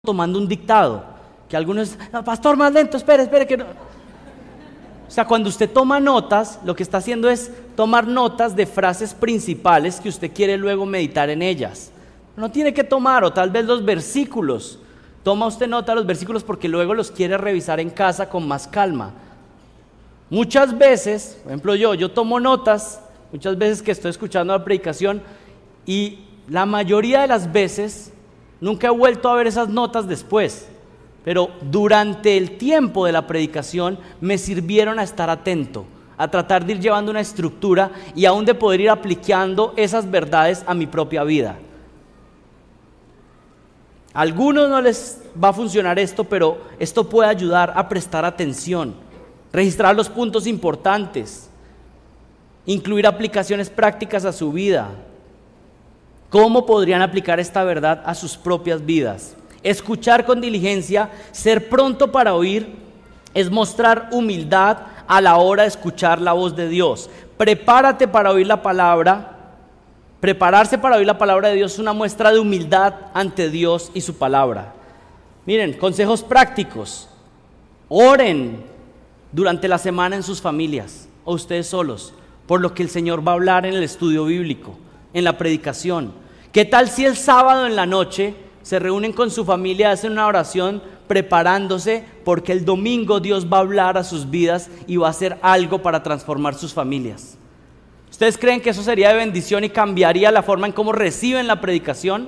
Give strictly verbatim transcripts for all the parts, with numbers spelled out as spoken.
tomando un dictado, que algunos, no, pastor, más lento, espere, espere que no. O sea, cuando usted toma notas, lo que está haciendo es tomar notas de frases principales que usted quiere luego meditar en ellas. No tiene que tomar, o tal vez los versículos. Toma usted nota de los versículos porque luego los quiere revisar en casa con más calma. Muchas veces, por ejemplo yo, yo tomo notas, muchas veces que estoy escuchando la predicación, y la mayoría de las veces nunca he vuelto a ver esas notas después, pero durante el tiempo de la predicación me sirvieron a estar atento, a tratar de ir llevando una estructura y aún de poder ir aplicando esas verdades a mi propia vida. A algunos no les va a funcionar esto, pero esto puede ayudar a prestar atención, registrar los puntos importantes, incluir aplicaciones prácticas a su vida. ¿Cómo podrían aplicar esta verdad a sus propias vidas? Escuchar con diligencia, ser pronto para oír, es mostrar humildad a la hora de escuchar la voz de Dios. Prepárate para oír la palabra. Prepararse para oír la palabra de Dios es una muestra de humildad ante Dios y su palabra. Miren, consejos prácticos. Oren durante la semana en sus familias o ustedes solos, por lo que el Señor va a hablar en el estudio bíblico, en la predicación. ¿Qué tal si el sábado en la noche se reúnen con su familia, hacen una oración preparándose porque el domingo Dios va a hablar a sus vidas y va a hacer algo para transformar sus familias? ¿Ustedes creen que eso sería de bendición y cambiaría la forma en cómo reciben la predicación?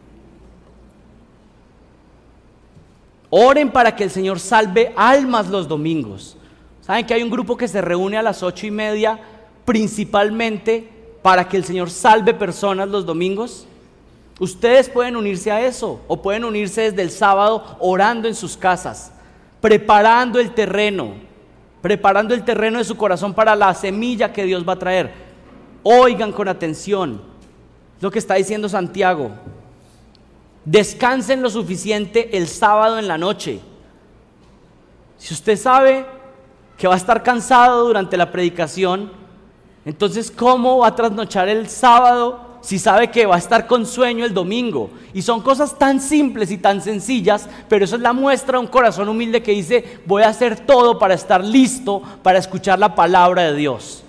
Oren para que el Señor salve almas los domingos. ¿Saben que hay un grupo que se reúne a las ocho y media principalmente para que el Señor salve personas los domingos? Ustedes pueden unirse a eso, o pueden unirse desde el sábado orando en sus casas, preparando el terreno, preparando el terreno de su corazón para la semilla que Dios va a traer. Oigan con atención lo que está diciendo Santiago. Descansen lo suficiente el sábado en la noche. Si usted sabe que va a estar cansado durante la predicación, entonces ¿cómo va a trasnochar el sábado si sabe que va a estar con sueño el domingo? Y son cosas tan simples y tan sencillas, pero eso es la muestra de un corazón humilde que dice: voy a hacer todo para estar listo para escuchar la palabra de Dios.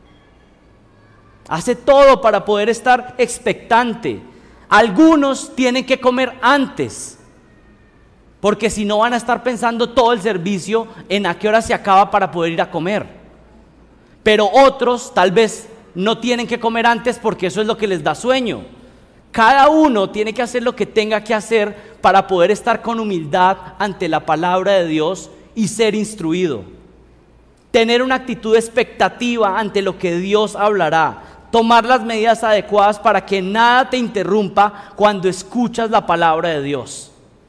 Hace todo para poder estar expectante. Algunos tienen que comer antes, porque si no van a estar pensando todo el servicio en a qué hora se acaba para poder ir a comer. Pero otros tal vez no tienen que comer antes porque eso es lo que les da sueño. Cada uno tiene que hacer lo que tenga que hacer para poder estar con humildad ante la palabra de Dios y ser instruido. Tener una actitud expectativa ante lo que Dios hablará. Tomar las medidas adecuadas para que nada te interrumpa cuando escuchas la palabra de Dios.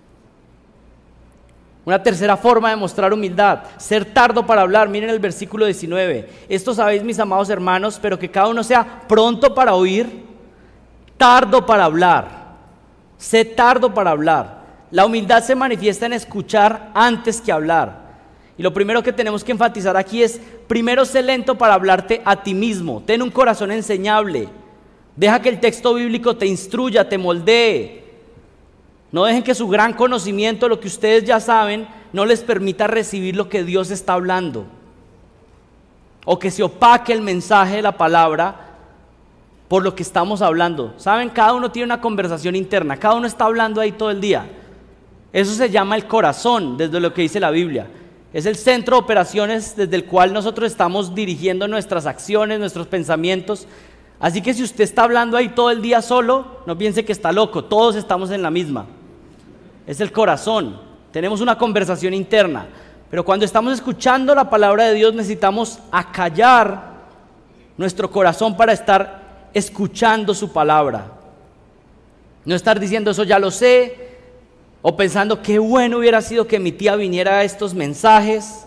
Una tercera forma de mostrar humildad, ser tardo para hablar. Miren el versículo diecinueve. Esto sabéis, mis amados hermanos, pero que cada uno sea pronto para oír, tardo para hablar. Sé tardo para hablar. La humildad se manifiesta en escuchar antes que hablar. Y lo primero que tenemos que enfatizar aquí es: primero, sé lento para hablarte a ti mismo. Ten un corazón enseñable. Deja que el texto bíblico te instruya, te moldee. No dejen que su gran conocimiento, lo que ustedes ya saben, no les permita recibir lo que Dios está hablando, o que se opaque el mensaje de la palabra por lo que estamos hablando. Saben, cada uno tiene una conversación interna, cada uno está hablando ahí todo el día. Eso se llama el corazón, desde lo que dice la Biblia. Es el centro de operaciones desde el cual nosotros estamos dirigiendo nuestras acciones, nuestros pensamientos. Así que si usted está hablando ahí todo el día solo, no piense que está loco, todos estamos en la misma. Es el corazón, tenemos una conversación interna. Pero cuando estamos escuchando la palabra de Dios, necesitamos acallar nuestro corazón para estar escuchando su palabra. No estar diciendo eso ya lo sé, o pensando qué bueno hubiera sido que mi tía viniera a estos mensajes.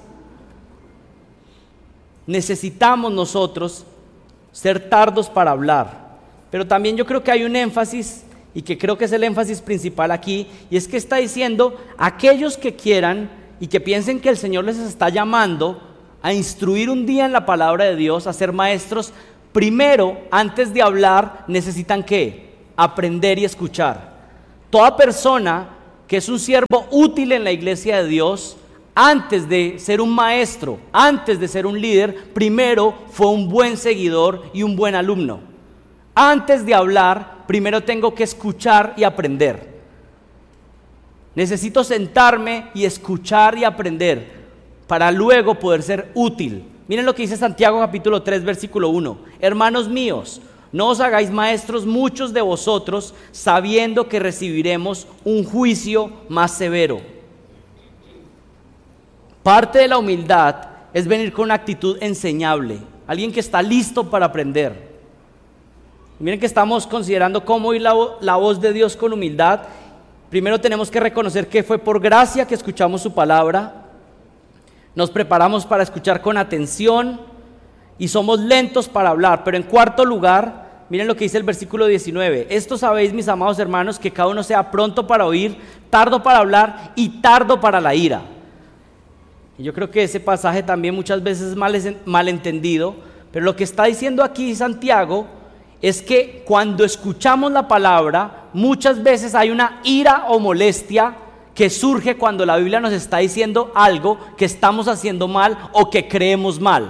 Necesitamos nosotros ser tardos para hablar. Pero también yo creo que hay un énfasis, y que creo que es el énfasis principal aquí, y es que está diciendo: aquellos que quieran y que piensen que el Señor les está llamando a instruir un día en la palabra de Dios, a ser maestros, primero, antes de hablar, necesitan ¿qué? Aprender y escuchar. Toda persona que es un siervo útil en la iglesia de Dios, antes de ser un maestro, antes de ser un líder, primero fue un buen seguidor y un buen alumno. Antes de hablar, primero tengo que escuchar y aprender. Necesito sentarme y escuchar y aprender para luego poder ser útil. Miren lo que dice Santiago capítulo tres, versículo uno. Hermanos míos, no os hagáis maestros muchos de vosotros, sabiendo que recibiremos un juicio más severo. Parte de la humildad es venir con una actitud enseñable, alguien que está listo para aprender. Miren que estamos considerando cómo oír la, vo- la voz de Dios con humildad. Primero tenemos que reconocer que fue por gracia que escuchamos su palabra. Nos preparamos para escuchar con atención y somos lentos para hablar. Pero en cuarto lugar, miren lo que dice el versículo diecinueve. Esto sabéis, mis amados hermanos, que cada uno sea pronto para oír, tardo para hablar y tardo para la ira. Y yo creo que ese pasaje también muchas veces es mal, malentendido, pero lo que está diciendo aquí Santiago es que cuando escuchamos la palabra, muchas veces hay una ira o molestia que surge cuando la Biblia nos está diciendo algo que estamos haciendo mal o que creemos mal.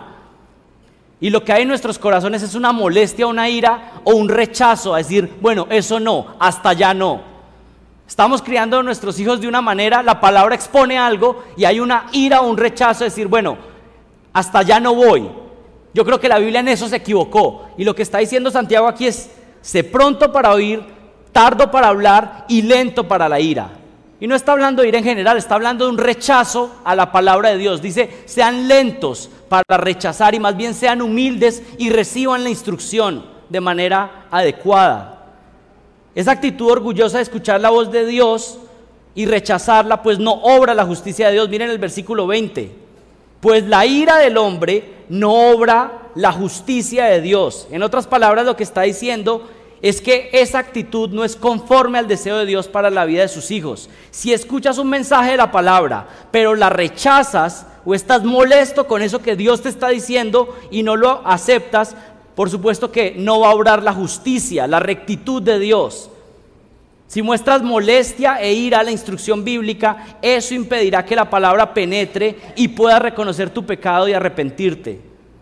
Y lo que hay en nuestros corazones es una molestia, una ira o un rechazo a decir, bueno, eso no, hasta allá no. Estamos criando a nuestros hijos de una manera, la palabra expone algo y hay una ira o un rechazo a decir, bueno, hasta allá no voy. Yo creo que la Biblia en eso se equivocó. Y lo que está diciendo Santiago aquí es, sé pronto para oír, tardo para hablar y lento para la ira. Y no está hablando de ira en general, está hablando de un rechazo a la palabra de Dios. Dice, sean lentos para rechazar y más bien sean humildes y reciban la instrucción de manera adecuada. Esa actitud orgullosa de escuchar la voz de Dios y rechazarla, pues no obra la justicia de Dios. Miren el versículo veinte. Pues la ira del hombre no obra la justicia de Dios. En otras palabras, lo que está diciendo es que esa actitud no es conforme al deseo de Dios para la vida de sus hijos. Si escuchas un mensaje de la palabra, pero la rechazas o estás molesto con eso que Dios te está diciendo y no lo aceptas, por supuesto que no va a obrar la justicia, la rectitud de Dios. Si muestras molestia e ira a la instrucción bíblica, eso impedirá que la palabra penetre y puedas reconocer tu pecado y arrepentirte.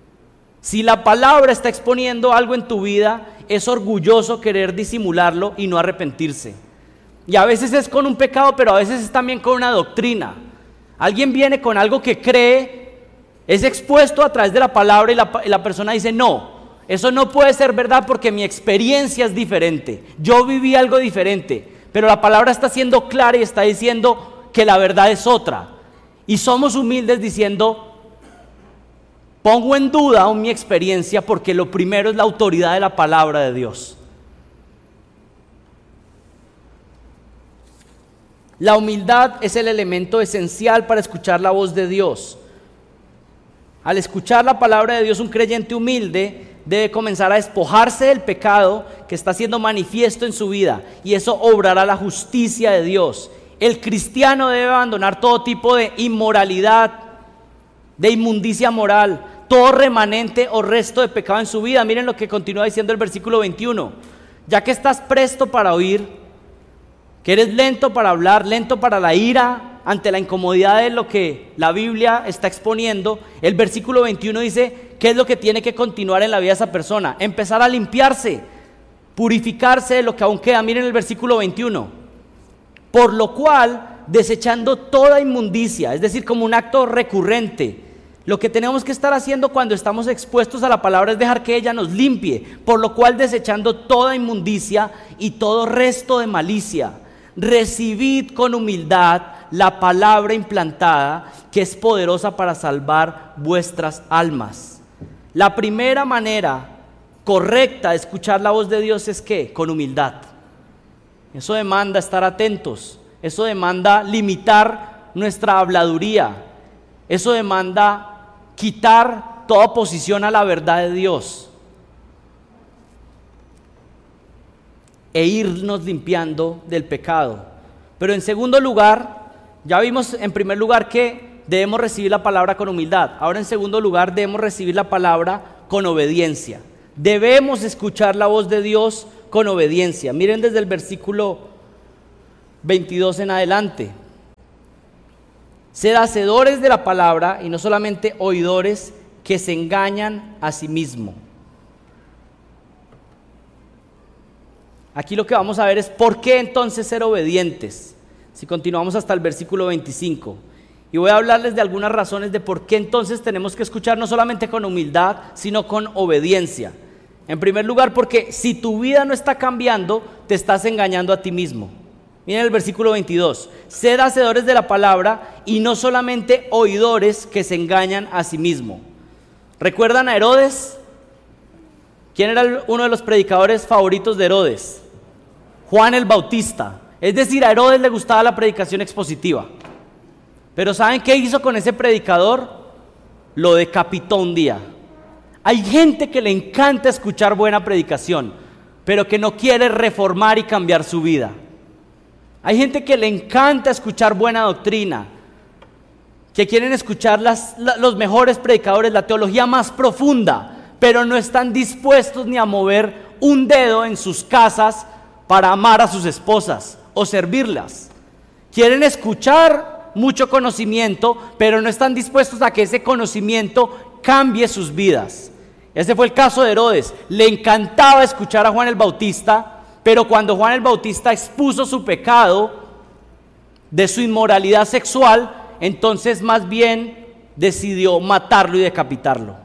Si la palabra está exponiendo algo en tu vida, es orgulloso querer disimularlo y no arrepentirse. Y a veces es con un pecado, pero a veces es también con una doctrina. Alguien viene con algo que cree, es expuesto a través de la palabra y la, y la persona dice, no, eso no puede ser verdad porque mi experiencia es diferente. Yo viví algo diferente, pero la palabra está siendo clara y está diciendo que la verdad es otra. Y somos humildes diciendo, pongo en duda aún mi experiencia porque lo primero es la autoridad de la palabra de Dios. La humildad es el elemento esencial para escuchar la voz de Dios. Al escuchar la palabra de Dios, un creyente humilde debe comenzar a despojarse del pecado que está siendo manifiesto en su vida, y eso obrará la justicia de Dios. El cristiano debe abandonar todo tipo de inmoralidad, de inmundicia moral, todo remanente o resto de pecado en su vida. Miren lo que continúa diciendo el versículo veintiuno. Ya que estás presto para oír, que eres lento para hablar, lento para la ira, ante la incomodidad de lo que la Biblia está exponiendo, el versículo veintiuno dice, ¿qué es lo que tiene que continuar en la vida de esa persona? Empezar a limpiarse, purificarse de lo que aún queda. Miren el versículo veintiuno. Por lo cual, desechando toda inmundicia, es decir, como un acto recurrente, lo que tenemos que estar haciendo cuando estamos expuestos a la palabra es dejar que ella nos limpie. Por lo cual, desechando toda inmundicia y todo resto de malicia, recibid con humildad la palabra implantada que es poderosa para salvar vuestras almas. La primera manera correcta de escuchar la voz de Dios es ¿qué? Con humildad. Eso demanda estar atentos, eso demanda limitar nuestra habladuría, eso demanda quitar toda oposición a la verdad de Dios e irnos limpiando del pecado. Pero en segundo lugar, ya vimos en primer lugar que debemos recibir la palabra con humildad. Ahora en segundo lugar debemos recibir la palabra con obediencia. Debemos escuchar la voz de Dios con obediencia. Miren desde el versículo veintidós en adelante. Sed hacedores de la palabra y no solamente oidores que se engañan a sí mismos. Aquí lo que vamos a ver es por qué entonces ser obedientes. Si continuamos hasta el versículo veinticinco. Y voy a hablarles de algunas razones de por qué entonces tenemos que escuchar no solamente con humildad, sino con obediencia. En primer lugar, porque si tu vida no está cambiando, te estás engañando a ti mismo. Miren el versículo veintidós. Sed hacedores de la palabra y no solamente oidores que se engañan a sí mismo. ¿Recuerdan a Herodes? ¿Quién era el- uno de los predicadores favoritos de Herodes? Juan el Bautista. Es decir, a Herodes le gustaba la predicación expositiva. Pero ¿saben qué hizo con ese predicador? Lo decapitó un día. Hay gente que le encanta escuchar buena predicación, pero que no quiere reformar y cambiar su vida. Hay gente que le encanta escuchar buena doctrina, que quieren escuchar las, la- los mejores predicadores, la teología más profunda, pero no están dispuestos ni a mover un dedo en sus casas para amar a sus esposas o servirlas. Quieren escuchar mucho conocimiento, pero no están dispuestos a que ese conocimiento cambie sus vidas. Ese fue el caso de Herodes. Le encantaba escuchar a Juan el Bautista, pero cuando Juan el Bautista expuso su pecado de su inmoralidad sexual, entonces más bien decidió matarlo y decapitarlo.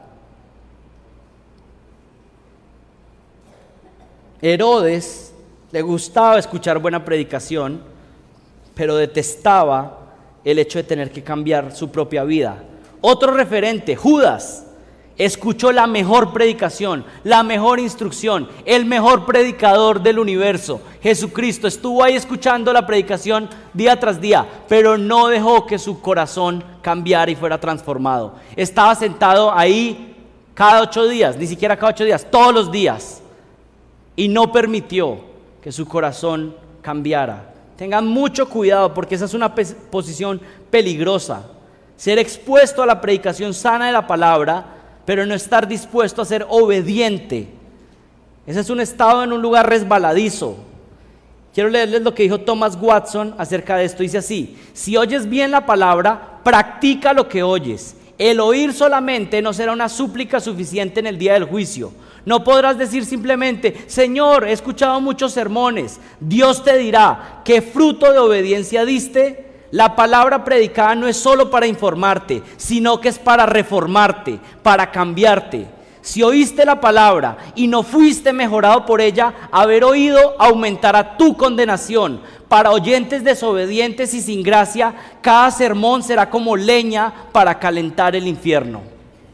Herodes le gustaba escuchar buena predicación, pero detestaba el hecho de tener que cambiar su propia vida. Otro referente, Judas, escuchó la mejor predicación, la mejor instrucción, el mejor predicador del universo, Jesucristo. Estuvo ahí escuchando la predicación día tras día, pero no dejó que su corazón cambiara y fuera transformado. Estaba sentado ahí cada ocho días, ni siquiera cada ocho días, todos los días, y no permitió que su corazón cambiara. Tengan mucho cuidado porque esa es una pe- posición peligrosa. Ser expuesto a la predicación sana de la palabra, pero no estar dispuesto a ser obediente. Ese es un estado en un lugar resbaladizo. Quiero leerles lo que dijo Thomas Watson acerca de esto. Dice así: si oyes bien la palabra, practica lo que oyes. El oír solamente no será una súplica suficiente en el día del juicio. No podrás decir simplemente: Señor, he escuchado muchos sermones. Dios te dirá: ¿qué fruto de obediencia diste? La palabra predicada no es solo para informarte, sino que es para reformarte, para cambiarte. Si oíste la palabra y no fuiste mejorado por ella, haber oído aumentará tu condenación. Para oyentes desobedientes y sin gracia, cada sermón será como leña para calentar el infierno.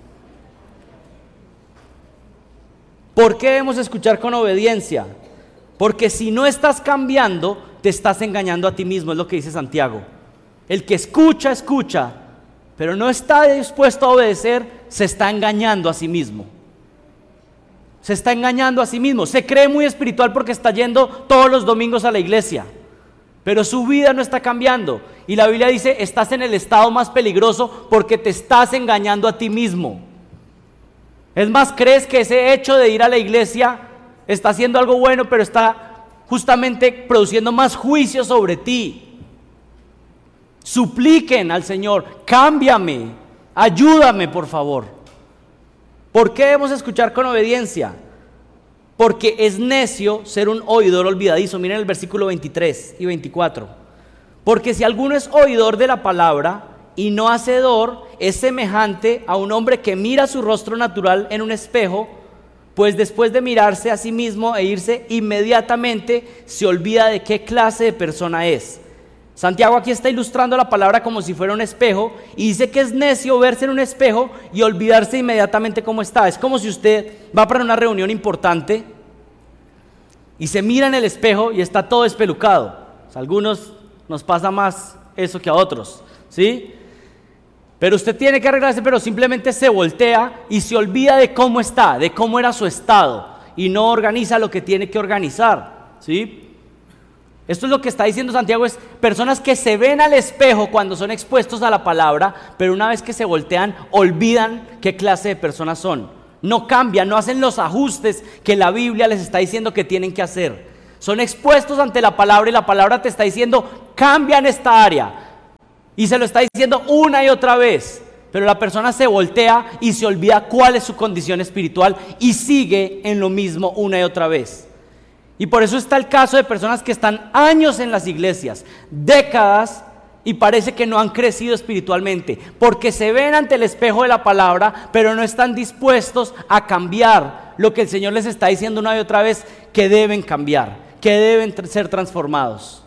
¿Por qué debemos escuchar con obediencia? Porque si no estás cambiando, te estás engañando a ti mismo, es lo que dice Santiago. El que escucha, escucha, pero no está dispuesto a obedecer, se está engañando a sí mismo. Se está engañando a sí mismo. Se cree muy espiritual porque está yendo todos los domingos a la iglesia, pero su vida no está cambiando. Y la Biblia dice: estás en el estado más peligroso porque te estás engañando a ti mismo. Es más, crees que ese hecho de ir a la iglesia está haciendo algo bueno, pero está justamente produciendo más juicio sobre ti. Supliquen al Señor: cámbiame, ayúdame por favor. ¿Por qué debemos escuchar con obediencia? Porque es necio ser un oidor olvidadizo. Miren el versículo veintitrés y veinticuatro. Porque si alguno es oidor de la palabra y no hacedor, es semejante a un hombre que mira su rostro natural en un espejo, pues después de mirarse a sí mismo e irse, inmediatamente se olvida de qué clase de persona es. Santiago aquí está ilustrando la palabra como si fuera un espejo y dice que es necio verse en un espejo y olvidarse inmediatamente cómo está. Es como si usted va para una reunión importante y se mira en el espejo y está todo espelucado. O sea, a algunos nos pasa más eso que a otros, ¿sí? Pero usted tiene que arreglarse, pero simplemente se voltea y se olvida de cómo está, de cómo era su estado, y no organiza lo que tiene que organizar, ¿sí? Esto es lo que está diciendo Santiago, es personas que se ven al espejo cuando son expuestos a la palabra, pero una vez que se voltean, olvidan qué clase de personas son. No cambian, no hacen los ajustes que la Biblia les está diciendo que tienen que hacer. Son expuestos ante la palabra y la palabra te está diciendo, cambia en esta área. Y se lo está diciendo una y otra vez. Pero la persona se voltea y se olvida cuál es su condición espiritual y sigue en lo mismo una y otra vez. Y por eso está el caso de personas que están años en las iglesias, décadas, y parece que no han crecido espiritualmente, porque se ven ante el espejo de la palabra, pero no están dispuestos a cambiar lo que el Señor les está diciendo una y otra vez, que deben cambiar, que deben ser transformados.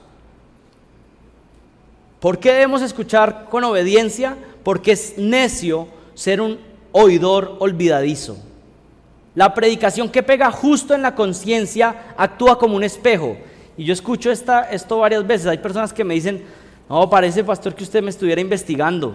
¿Por qué debemos escuchar con obediencia? Porque es necio ser un oidor olvidadizo. La predicación que pega justo en la conciencia actúa como un espejo. Y yo escucho esta, esto varias veces. Hay personas que me dicen, no, parece, pastor, que usted me estuviera investigando,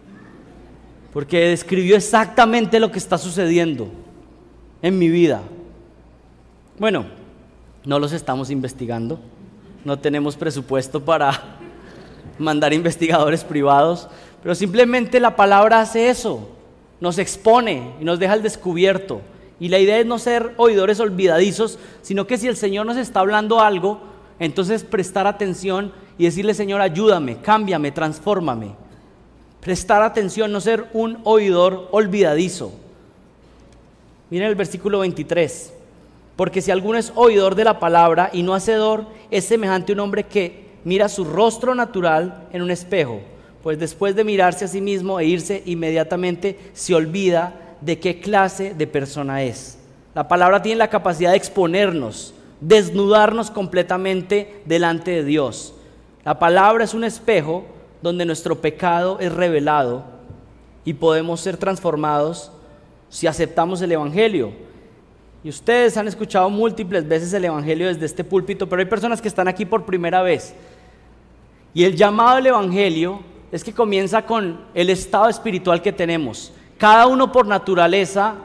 porque describió exactamente lo que está sucediendo en mi vida. Bueno, no los estamos investigando, no tenemos presupuesto para mandar investigadores privados, pero simplemente la palabra hace eso, nos expone y nos deja al descubierto. Y la idea es no ser oidores olvidadizos, sino que si el Señor nos está hablando algo, entonces prestar atención y decirle, Señor, ayúdame, cámbiame, transfórmame. Prestar atención, no ser un oidor olvidadizo. Miren el versículo veintitrés. Porque si alguno es oidor de la palabra y no hacedor, es semejante a un hombre que mira su rostro natural en un espejo, pues después de mirarse a sí mismo e irse inmediatamente, se olvida de qué clase de persona es. La palabra tiene la capacidad de exponernos, desnudarnos completamente delante de Dios. La palabra es un espejo donde nuestro pecado es revelado y podemos ser transformados si aceptamos el Evangelio. Y ustedes han escuchado múltiples veces el Evangelio desde este púlpito, pero hay personas que están aquí por primera vez. Y el llamado del Evangelio es que comienza con el estado espiritual que tenemos. Cada uno por naturaleza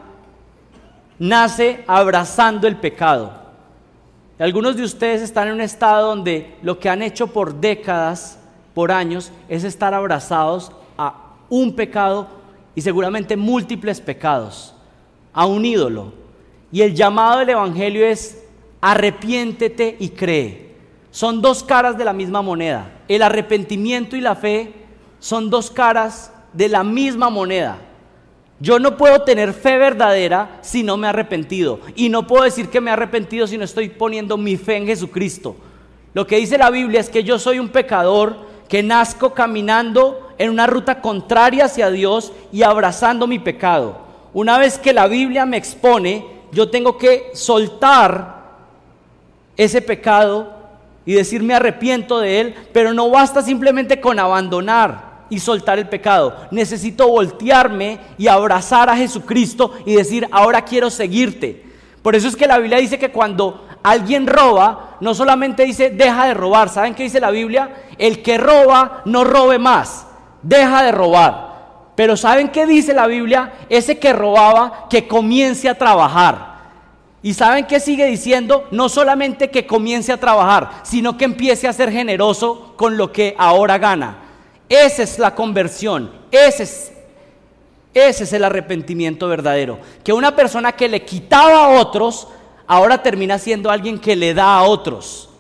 nace abrazando el pecado. Algunos de ustedes están en un estado donde lo que han hecho por décadas, por años, es estar abrazados a un pecado y seguramente múltiples pecados, a un ídolo. Y el llamado del Evangelio es arrepiéntete y cree. Son dos caras de la misma moneda. El arrepentimiento y la fe son dos caras de la misma moneda. Yo no puedo tener fe verdadera si no me he arrepentido. Y no puedo decir que me he arrepentido si no estoy poniendo mi fe en Jesucristo. Lo que dice la Biblia es que yo soy un pecador que nazco caminando en una ruta contraria hacia Dios y abrazando mi pecado. Una vez que la Biblia me expone, yo tengo que soltar ese pecado y decir me arrepiento de él, pero no basta simplemente con abandonar y soltar el pecado. Necesito voltearme y abrazar a Jesucristo y decir, ahora quiero seguirte. Por eso es que la Biblia dice que cuando alguien roba, no solamente dice deja de robar. ¿Saben qué dice la Biblia? El que roba, no robe más, deja de robar. Pero ¿saben qué dice la Biblia? Ese que robaba, que comience a trabajar. ¿Y saben qué sigue diciendo? No solamente que comience a trabajar, sino que empiece a ser generoso con lo que ahora gana. Esa es la conversión, ese es, ese es el arrepentimiento verdadero. Que una persona que le quitaba a otros, ahora termina siendo alguien que le da a otros.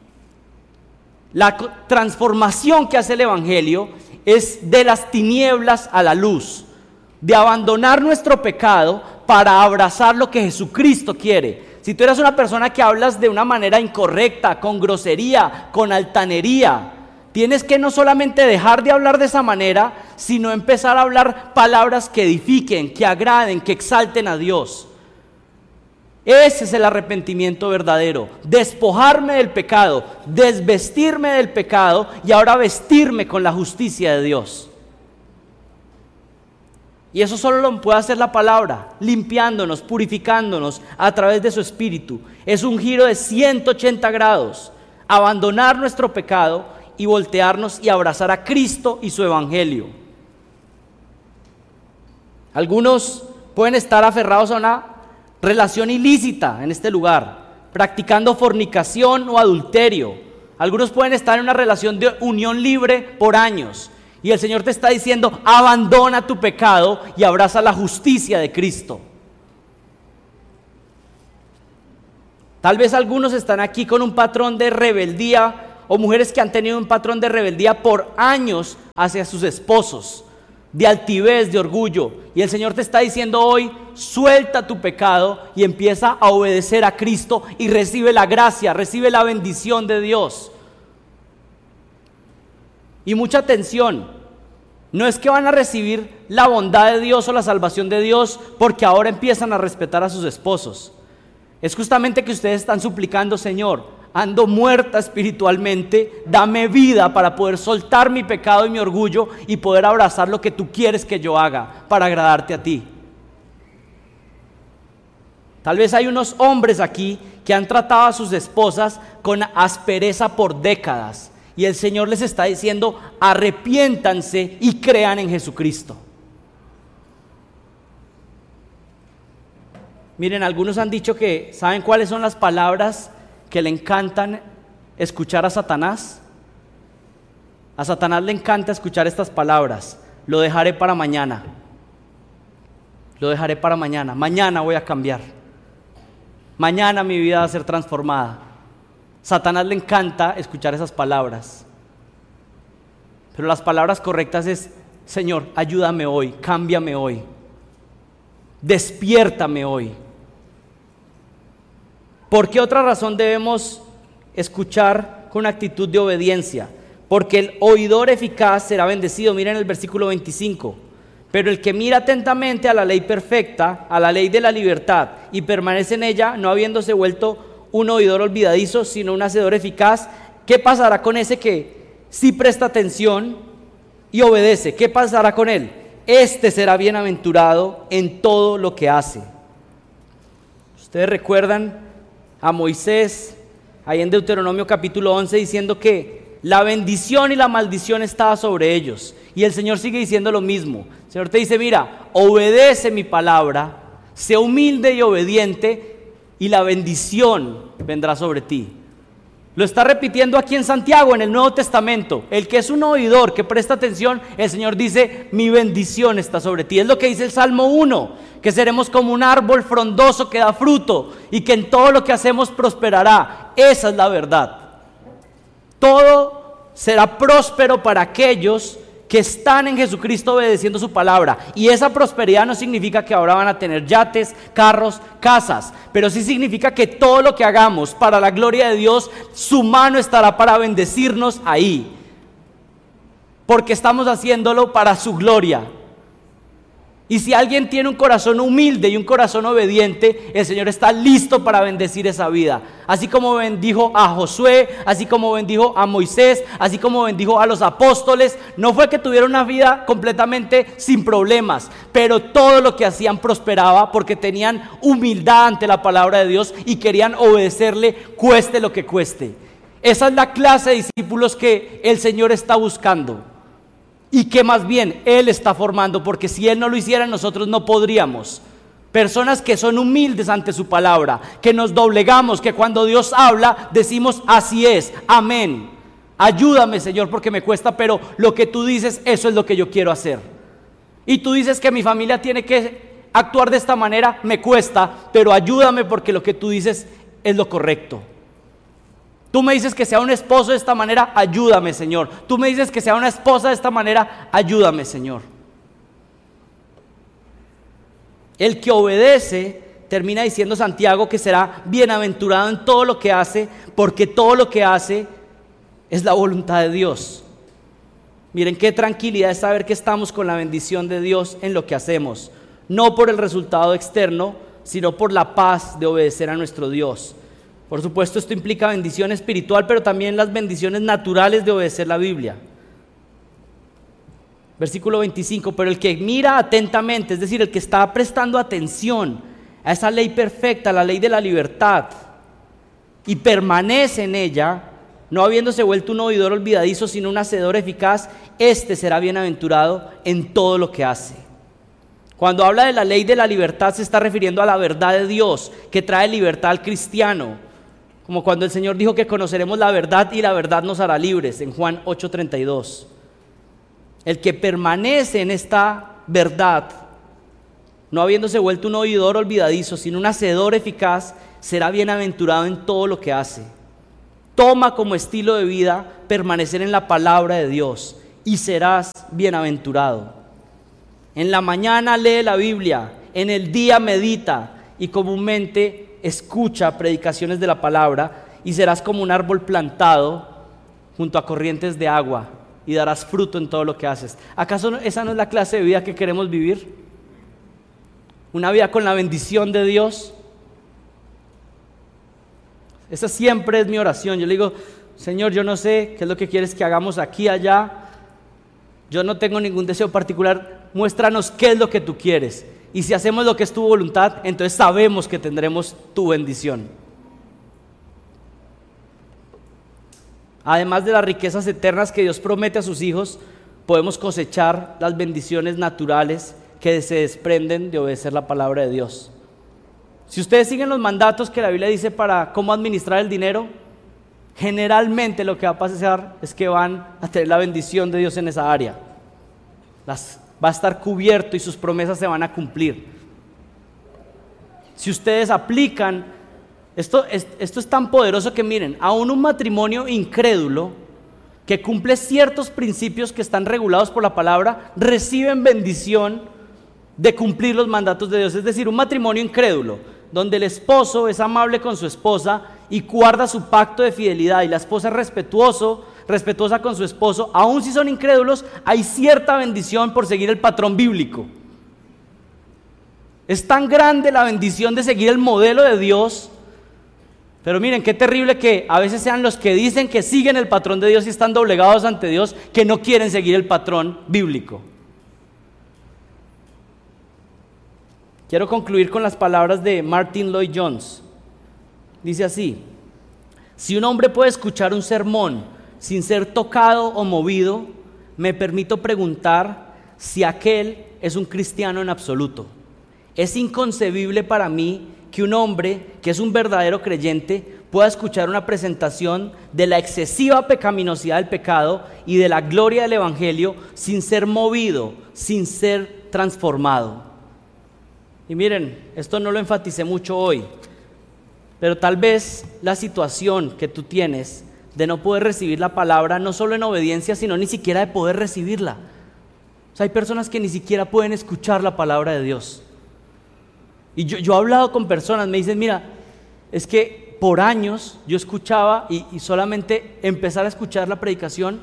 La transformación que hace el Evangelio es de las tinieblas a la luz, de abandonar nuestro pecado para abrazar lo que Jesucristo quiere. Si tú eres una persona que hablas de una manera incorrecta, con grosería, con altanería, tienes que no solamente dejar de hablar de esa manera, sino empezar a hablar palabras que edifiquen, que agraden, que exalten a Dios. Ese es el arrepentimiento verdadero, despojarme del pecado, desvestirme del pecado y ahora vestirme con la justicia de Dios. Y eso solo lo puede hacer la palabra, limpiándonos, purificándonos a través de su Espíritu. Es un giro de ciento ochenta grados, abandonar nuestro pecado y voltearnos y abrazar a Cristo y su Evangelio. Algunos pueden estar aferrados a una relación ilícita en este lugar, practicando fornicación o adulterio. Algunos pueden estar en una relación de unión libre por años. Y el Señor te está diciendo, abandona tu pecado y abraza la justicia de Cristo. Tal vez algunos están aquí con un patrón de rebeldía, o mujeres que han tenido un patrón de rebeldía por años hacia sus esposos, de altivez, de orgullo. Y el Señor te está diciendo hoy: suelta tu pecado y empieza a obedecer a Cristo y recibe la gracia, recibe la bendición de Dios. Y mucha atención, no es que van a recibir la bondad de Dios o la salvación de Dios porque ahora empiezan a respetar a sus esposos. Es justamente que ustedes están suplicando: Señor, ando muerta espiritualmente, dame vida para poder soltar mi pecado y mi orgullo y poder abrazar lo que tú quieres que yo haga para agradarte a ti. Tal vez hay unos hombres aquí que han tratado a sus esposas con aspereza por décadas y el Señor les está diciendo: arrepiéntanse y crean en Jesucristo. Miren, algunos han dicho que ¿saben cuáles son las palabras que le encantan escuchar a Satanás? A Satanás le encanta escuchar estas palabras: lo dejaré para mañana, lo dejaré para mañana, mañana voy a cambiar, mañana mi vida va a ser transformada. Satanás le encanta escuchar esas palabras, pero las palabras correctas es: Señor, ayúdame hoy, cámbiame hoy, despiértame hoy. ¿Por qué otra razón debemos escuchar con actitud de obediencia? Porque el oidor eficaz será bendecido. Miren el versículo veinticinco. Pero el que mira atentamente a la ley perfecta, a la ley de la libertad, y permanece en ella, no habiéndose vuelto un oidor olvidadizo, sino un hacedor eficaz, ¿qué pasará con ese que sí presta atención y obedece? ¿Qué pasará con él? Este será bienaventurado en todo lo que hace. Ustedes recuerdan a Moisés, ahí en Deuteronomio capítulo once, diciendo que la bendición y la maldición estaba sobre ellos. Y el Señor sigue diciendo lo mismo. El Señor te dice: mira, obedece mi palabra, sé humilde y obediente, y la bendición vendrá sobre ti. Lo está repitiendo aquí en Santiago, en el Nuevo Testamento. El que es un oidor, que presta atención, el Señor dice: mi bendición está sobre ti. Es lo que dice el Salmo uno, que seremos como un árbol frondoso que da fruto y que en todo lo que hacemos prosperará. Esa es la verdad. Todo será próspero para aquellos que están en Jesucristo obedeciendo su palabra. Y esa prosperidad no significa que ahora van a tener yates, carros, casas, pero sí significa que todo lo que hagamos para la gloria de Dios, su mano estará para bendecirnos ahí, porque estamos haciéndolo para su gloria. Y si alguien tiene un corazón humilde y un corazón obediente, el Señor está listo para bendecir esa vida. Así como bendijo a Josué, así como bendijo a Moisés, así como bendijo a los apóstoles. No fue que tuvieron una vida completamente sin problemas, pero todo lo que hacían prosperaba porque tenían humildad ante la palabra de Dios y querían obedecerle, cueste lo que cueste. Esa es la clase de discípulos que el Señor está buscando. Y que más bien Él está formando, porque si Él no lo hiciera, nosotros no podríamos. Personas que son humildes ante su palabra, que nos doblegamos, que cuando Dios habla decimos: así es, amén. Ayúdame, Señor, porque me cuesta, pero lo que tú dices, eso es lo que yo quiero hacer. Y tú dices que mi familia tiene que actuar de esta manera, me cuesta, pero ayúdame porque lo que tú dices es lo correcto. Tú me dices que sea un esposo de esta manera, ayúdame, Señor. Tú me dices que sea una esposa de esta manera, ayúdame, Señor. El que obedece, termina diciendo Santiago, que será bienaventurado en todo lo que hace, porque todo lo que hace es la voluntad de Dios. Miren qué tranquilidad es saber que estamos con la bendición de Dios en lo que hacemos, no por el resultado externo, sino por la paz de obedecer a nuestro Dios. Por supuesto, esto implica bendición espiritual, pero también las bendiciones naturales de obedecer la Biblia. Versículo veinticinco, pero el que mira atentamente, es decir, el que está prestando atención a esa ley perfecta, la ley de la libertad, y permanece en ella, no habiéndose vuelto un oidor olvidadizo, sino un hacedor eficaz, este será bienaventurado en todo lo que hace. Cuando habla de la ley de la libertad, se está refiriendo a la verdad de Dios, que trae libertad al cristiano. Como cuando el Señor dijo que conoceremos la verdad y la verdad nos hará libres, en Juan ocho treinta y dos. El que permanece en esta verdad, no habiéndose vuelto un oidor olvidadizo, sino un hacedor eficaz, será bienaventurado en todo lo que hace. Toma como estilo de vida permanecer en la palabra de Dios y serás bienaventurado. En la mañana lee la Biblia, en el día medita y comúnmente escucha predicaciones de la palabra y serás como un árbol plantado junto a corrientes de agua y darás fruto en todo lo que haces. ¿Acaso esa no es la clase de vida que queremos vivir? Una vida con la bendición de Dios. Esa siempre es mi oración. Yo le digo, Señor, yo no sé qué es lo que quieres que hagamos aquí, allá. Yo no tengo ningún deseo particular. Muéstranos qué es lo que tú quieres. Y si hacemos lo que es tu voluntad, entonces sabemos que tendremos tu bendición. Además de las riquezas eternas que Dios promete a sus hijos, podemos cosechar las bendiciones naturales que se desprenden de obedecer la palabra de Dios. Si ustedes siguen los mandatos que la Biblia dice para cómo administrar el dinero, generalmente lo que va a pasar es que van a tener la bendición de Dios en esa área. Las, va a estar cubierto y sus promesas se van a cumplir. Si ustedes aplican, esto es, esto es tan poderoso que miren, aún un matrimonio incrédulo que cumple ciertos principios que están regulados por la palabra, reciben bendición de cumplir los mandatos de Dios. Es decir, un matrimonio incrédulo donde el esposo es amable con su esposa y guarda su pacto de fidelidad y la esposa es respetuoso, respetuosa con su esposo, aun si son incrédulos, hay cierta bendición por seguir el patrón bíblico. Es tan grande la bendición de seguir el modelo de Dios, pero miren qué terrible que a veces sean los que dicen que siguen el patrón de Dios y están doblegados ante Dios, que no quieren seguir el patrón bíblico. Quiero concluir con las palabras de Martin Lloyd Jones. Dice así: si un hombre puede escuchar un sermón sin ser tocado o movido, me permito preguntar si aquel es un cristiano en absoluto. Es inconcebible para mí que un hombre que es un verdadero creyente pueda escuchar una presentación de la excesiva pecaminosidad del pecado y de la gloria del evangelio sin ser movido, sin ser transformado. Y miren, esto no lo enfaticé mucho hoy, pero tal vez la situación que tú tienes de no poder recibir la palabra, no solo en obediencia, sino ni siquiera de poder recibirla. O sea, hay personas que ni siquiera pueden escuchar la palabra de Dios. Y yo, yo he hablado con personas, me dicen, mira, es que por años yo escuchaba y, y solamente empezar a escuchar la predicación,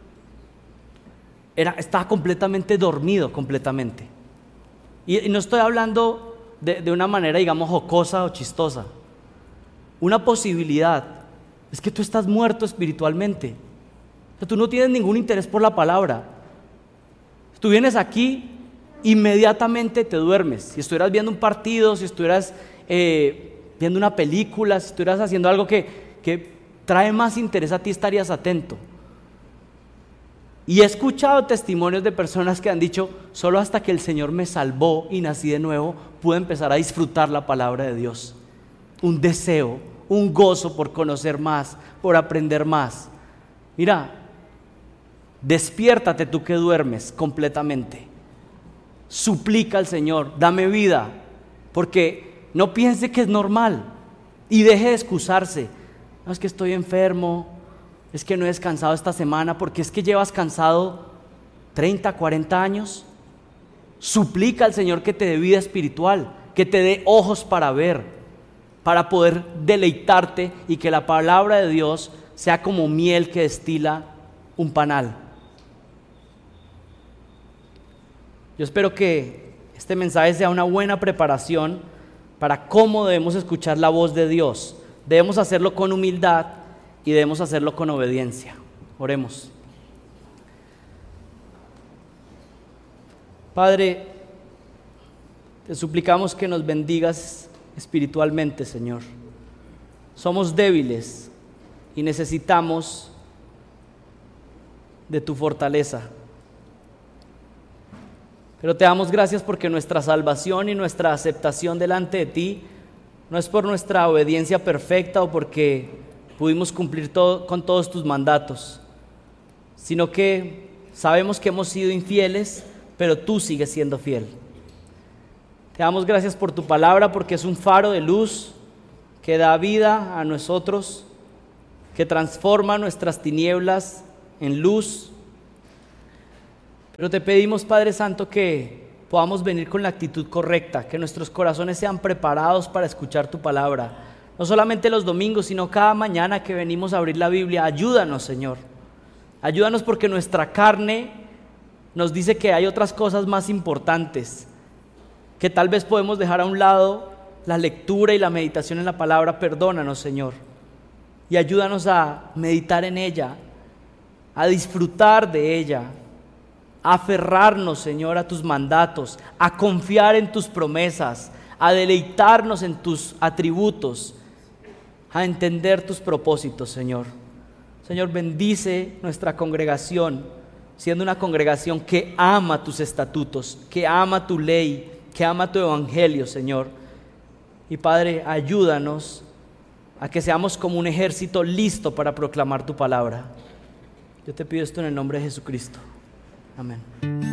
era, estaba completamente dormido, completamente. Y, y no estoy hablando de, de una manera, digamos, jocosa o chistosa. Una posibilidad es que tú estás muerto espiritualmente. O sea, tú no tienes ningún interés por la palabra. Tú vienes aquí, inmediatamente te duermes. Si estuvieras viendo un partido, si estuvieras eh, viendo una película, si estuvieras haciendo algo que, que trae más interés a ti, estarías atento. Y he escuchado testimonios de personas que han dicho, solo hasta que el Señor me salvó y nací de nuevo, pude empezar a disfrutar la palabra de Dios. Un deseo, un gozo por conocer más, por aprender más. Mira, despiértate tú que duermes completamente. Suplica al Señor, dame vida, porque no piense que es normal y deje de excusarse. No, es que estoy enfermo, es que no he descansado esta semana, porque es que llevas cansado treinta, cuarenta años. Suplica al Señor que te dé vida espiritual, que te dé ojos para ver, para poder deleitarte y que la palabra de Dios sea como miel que destila un panal. Yo espero que este mensaje sea una buena preparación para cómo debemos escuchar la voz de Dios. Debemos hacerlo con humildad y debemos hacerlo con obediencia. Oremos. Padre, te suplicamos que nos bendigas espiritualmente, Señor. Somos débiles y necesitamos de tu fortaleza. Pero te damos gracias porque nuestra salvación y nuestra aceptación delante de ti no es por nuestra obediencia perfecta o porque pudimos cumplir todo, con todos tus mandatos, sino que sabemos que hemos sido infieles, pero tú sigues siendo fiel. Te damos gracias por tu palabra porque es un faro de luz que da vida a nosotros, que transforma nuestras tinieblas en luz. Pero te pedimos, Padre Santo, que podamos venir con la actitud correcta, que nuestros corazones sean preparados para escuchar tu palabra, no solamente los domingos, sino cada mañana que venimos a abrir la Biblia. Ayúdanos, Señor, ayúdanos, porque nuestra carne nos dice que hay otras cosas más importantes, que tal vez podemos dejar a un lado la lectura y la meditación en la palabra. Perdónanos, Señor, y ayúdanos a meditar en ella, a disfrutar de ella, a aferrarnos, Señor, a tus mandatos, a confiar en tus promesas, a deleitarnos en tus atributos, a entender tus propósitos, Señor. Señor, bendice nuestra congregación, siendo una congregación que ama tus estatutos, que ama tu ley, que ama tu evangelio, Señor. Y Padre, ayúdanos a que seamos como un ejército listo para proclamar tu palabra. Yo te pido esto en el nombre de Jesucristo. Amén.